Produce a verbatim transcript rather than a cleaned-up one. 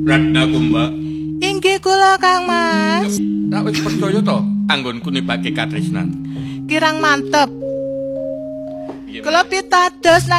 Ratna Kumba. Inggih kula Kang Mas. Tak wis percaya to anggonku nibake katresnan. Kirang mantep. Kula pitados